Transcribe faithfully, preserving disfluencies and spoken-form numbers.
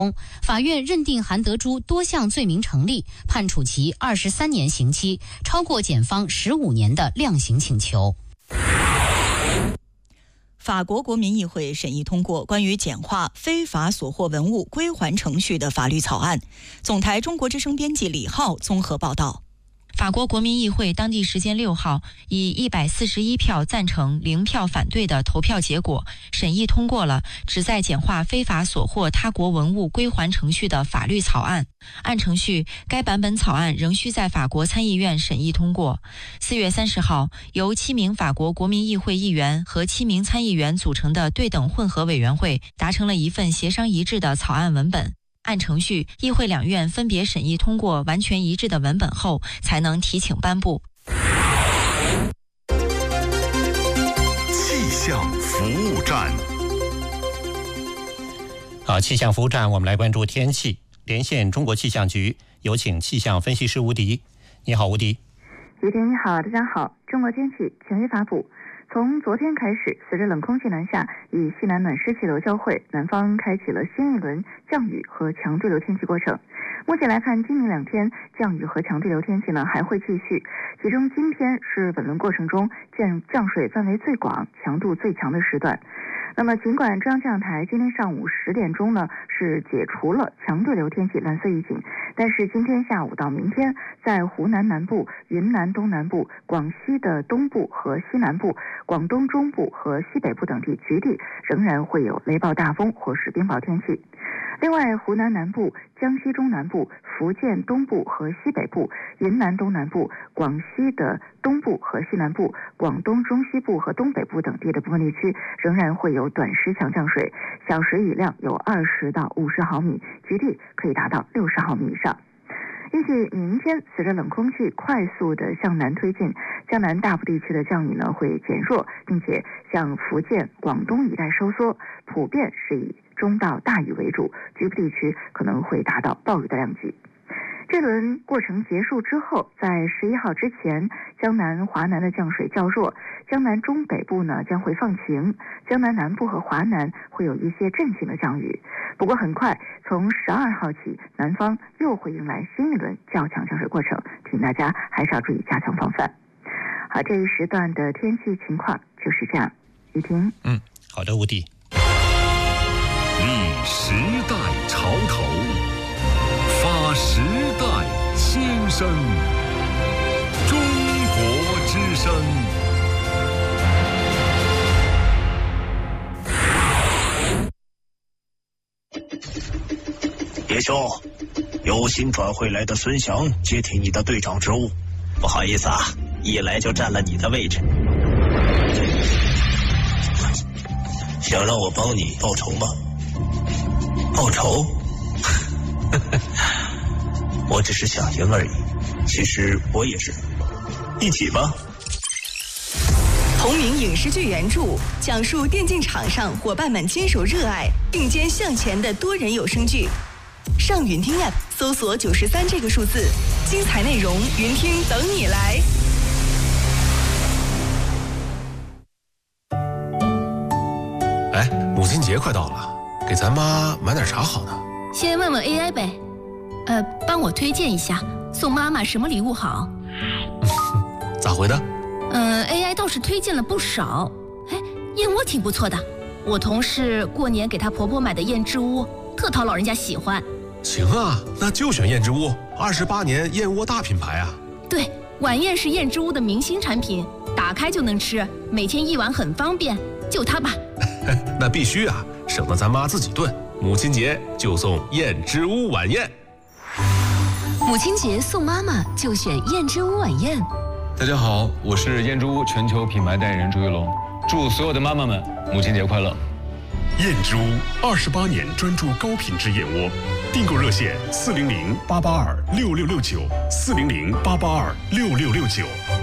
法院认定韩德洙多项罪名成立，判处其二十三年刑期，超过检方十五年的量刑请求。 法国国民议会审议通过关于简化非法所获文物归还程序的法律草案。总台中国之声编辑李浩综合报道。 法国国民议会当地时间六号以一百四十一票赞成、零票反对的投票结果，审议通过了旨在简化非法所获他国文物归还程序的法律草案。按程序，该版本草案仍需在法国参议院审议通过。四月三十号，由七名法国国民议会议员和七名参议员组成的对等混合委员会达成了一份协商一致的草案文本。按程序，议会两院分别审议通过完全一致的文本后，才能提请颁布。 气象服务站。 好，气象服务站，我们来关注天气。连线中国气象局，有请气象分析师吴迪。你好，吴迪。 雨婷你好，大家好。中国天气晴雨发布。从昨天开始，随着冷空气南下，与西南暖湿气流交汇，南方开启了新一轮降雨和强对流天气过程。目前来看，今明两天降雨和强对流天气呢还会继续，其中今天是本轮过程中降降水范围最广、强度最强的时段。那么，尽管中央气象台今天上午十点钟呢是解除了强对流天气蓝色预警，但是今天下午到明天，在湖南南部、云南东南部、广西的东部和西南部、广东中部和西北部等地局地仍然会有雷暴大风或是冰雹天气。另外，湖南南部、江西中南部、福建东部和西北部、云南东南部、广西的东部和西南部、广东中西部和东北部等地的部分地区仍然会有短时强降水，小时雨量有二十到五十毫米，局地可以达到六十毫米以上。预计明天随着冷空气快速的向南推进，江南大部地区的降雨呢会减弱，并且向福建、广东一带收缩，普遍是以中到大雨为主，局部地区可能会达到暴雨的量级。这轮过程结束之后，在十一号之前，江南、华南的降水较弱，江南中北部呢将会放晴，江南南部和华南会有一些阵性的降雨。不过很快，从十二号起，南方又会迎来新一轮较强降水过程，请大家还是要注意加强防范。好，这一时段的天气情况就是这样。雨婷， 嗯，好的，吴迪。 立时代潮头，发时代新生，中国之声。 叶兄，有新转会来的孙翔接替你的队长职务。 不好意思啊，一来就占了你的位置。 想让我帮你报仇吗？报仇？我只是想赢而已。其实我也是。一起吧。 同名影视剧原著，讲述电竞场上伙伴们坚守热爱、并肩向前的多人有声剧。上云听 App 搜索九十三这个数字，精彩内容云听等你来。 哎，母亲节快到了，给咱妈买点啥好呢？ 先问问 A I 呗，呃，帮我推荐一下，送妈妈什么礼物好？ 咋回的？ 嗯 ，A I 倒是推荐了不少。哎，燕窝挺不错的，我同事过年给她婆婆买的燕之屋，特讨老人家喜欢。 行啊，那就选燕之屋，二十八年燕窝大品牌啊。 对，晚宴是燕之屋的明星产品，打开就能吃，每天一碗很方便，就它吧。 那必须啊，省得咱妈自己炖。母亲节就送燕之屋晚宴。 母亲节送妈妈就选燕之屋晚宴。 大家好，我是燕之屋全球品牌代言人朱一龙，祝所有的妈妈们母亲节快乐。 燕之屋二十八年专注高品质燕窝，订购热线四零零八八二六六六九四零零八八二六六六九。